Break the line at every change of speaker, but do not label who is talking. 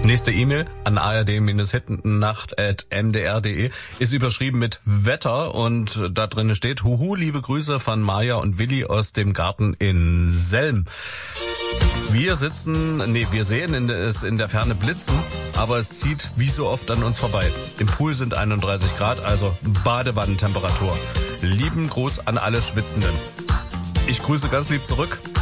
Nächste E-Mail an ard-hittennacht@mdr.de ist überschrieben mit Wetter und da drin steht: Huhu, liebe Grüße von Maja und Willi aus dem Garten in Selm. Wir sehen es in der Ferne blitzen, aber es zieht wie so oft an uns vorbei. Im Pool sind 31 Grad, also Badewannentemperatur. Lieben Gruß an alle Schwitzenden. Ich grüße ganz lieb zurück.